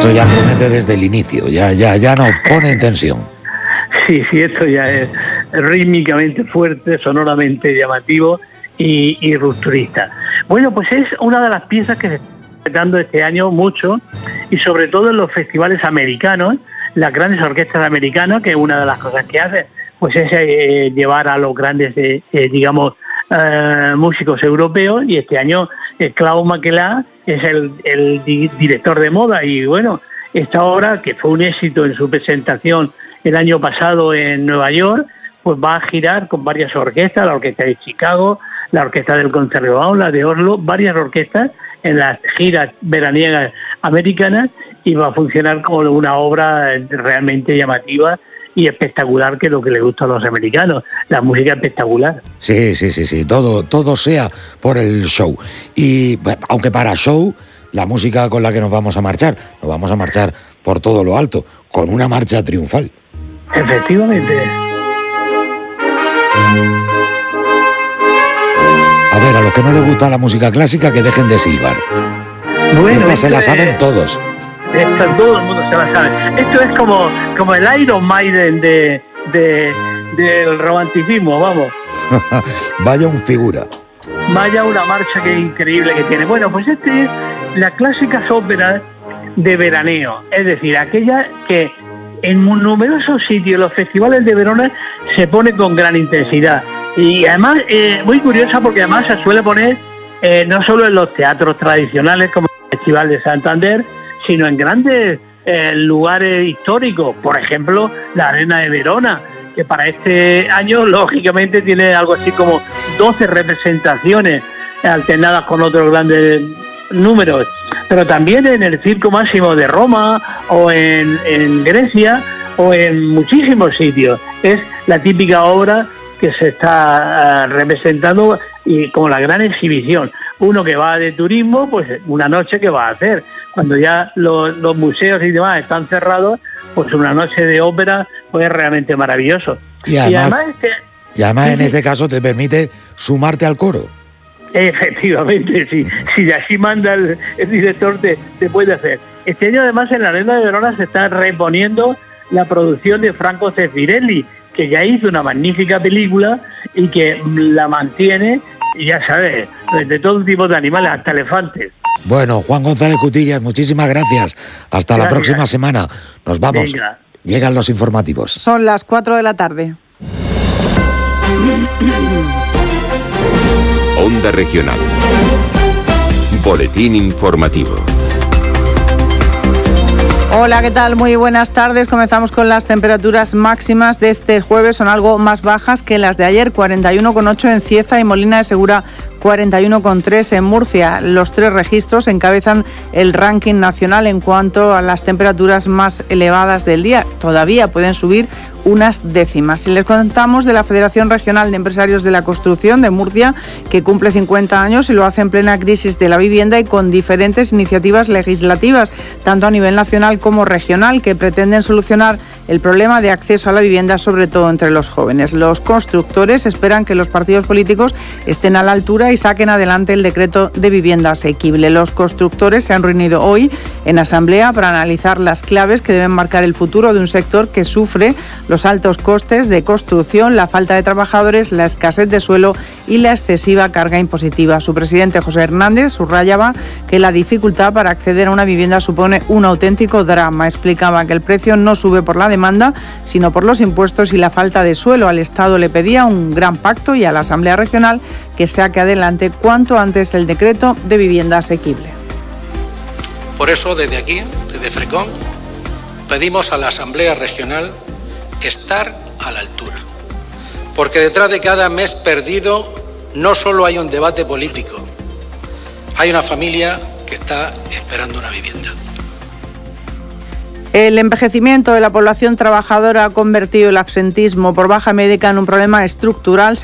Esto ya promete desde el inicio, ya nos pone en tensión. Sí, esto ya es rítmicamente fuerte, sonoramente llamativo y rupturista. Bueno, pues es una de las piezas que se está dando este año mucho, y sobre todo en los festivales americanos, las grandes orquestas americanas, que una de las cosas que hacen pues es llevar a los grandes, músicos europeos, y este año Claude Makela es el director de moda, y bueno, esta obra, que fue un éxito en su presentación el año pasado en Nueva York, pues va a girar con varias orquestas, la orquesta de Chicago, la orquesta del Conservatorio, la de Oslo, varias orquestas en las giras veraniegas americanas, y va a funcionar como una obra realmente llamativa y espectacular, que es lo que le gusta a los americanos, la música espectacular. Sí, todo sea por el show. Y aunque para show, la música con la que nos vamos a marchar por todo lo alto, con una marcha triunfal. Efectivamente. A ver, a los que no les gusta la música clásica, que dejen de silbar. Bueno, esta se la saben todos. Esta todo el mundo se la sabe. Esto es como el Iron Maiden del romanticismo, vamos. Vaya un figura. Vaya una marcha que increíble que tiene. Bueno, pues este es las clásicas óperas de veraneo, es decir, aquella que en numerosos sitios, los festivales de Verona, se pone con gran intensidad. Y además, muy curiosa, porque además se suele poner no solo en los teatros tradicionales, como el Festival de Santander, sino en grandes lugares históricos. Por ejemplo, la Arena de Verona, que para este año, lógicamente, tiene algo así como 12 representaciones alternadas con otros grandes números. Pero también en el Circo Máximo de Roma, o en Grecia, o en muchísimos sitios. Es la típica obra que se está representando, y como la gran exhibición. Uno que va de turismo, pues una noche que va a hacer. Cuando ya los museos y demás están cerrados, pues una noche de ópera pues es realmente maravilloso. Y además en este caso te permite sumarte al coro. Efectivamente, sí. Si así manda el director, te puede hacer. Este año, además, en la Arena de Verona se está reponiendo la producción de Franco Zeffirelli, que ya hizo una magnífica película y que la mantiene, y ya sabes, de todo tipo de animales, hasta elefantes. Bueno, Juan González Cutillas, muchísimas gracias. Hasta la próxima semana. Nos vamos. Venga. Llegan los informativos. Son las 4 de la tarde. Onda Regional. Boletín informativo. Hola, ¿qué tal? Muy buenas tardes. Comenzamos con las temperaturas máximas de este jueves. Son algo más bajas que las de ayer, 41,8 en Cieza y Molina de Segura, 41,3 en Murcia. Los tres registros encabezan el ranking nacional en cuanto a las temperaturas más elevadas del día. Todavía pueden subir unas décimas. Si les contamos de la Federación Regional de Empresarios de la Construcción de Murcia, que cumple 50 años y lo hace en plena crisis de la vivienda y con diferentes iniciativas legislativas, tanto a nivel nacional como regional, que pretenden solucionar el problema de acceso a la vivienda, sobre todo entre los jóvenes. Los constructores esperan que los partidos políticos estén a la altura y saquen adelante el decreto de vivienda asequible. Los constructores se han reunido hoy en asamblea para analizar las claves que deben marcar el futuro de un sector que sufre los altos costes de construcción, la falta de trabajadores, la escasez de suelo y la excesiva carga impositiva. Su presidente, José Hernández, subrayaba que la dificultad para acceder a una vivienda supone un auténtico drama. Explicaba que el precio no sube por la demanda, sino por los impuestos y la falta de suelo. Al Estado le pedía un gran pacto y a la Asamblea Regional que saque adelante cuanto antes el decreto de vivienda asequible. Por eso, desde aquí, desde FRECON, pedimos a la Asamblea Regional estar a la altura. Porque detrás de cada mes perdido no solo hay un debate político, hay una familia que está esperando una vivienda. El envejecimiento de la población trabajadora ha convertido el absentismo por baja médica en un problema estructural.